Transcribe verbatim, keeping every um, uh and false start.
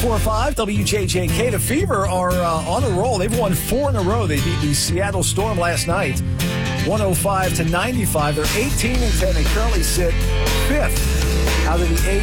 four five W J J K. The Fever are uh, on a roll. They've won four in a row. They beat the Seattle Storm last night, one oh five to ninety-five. They're eighteen and ten. They currently sit fifth out of the eight.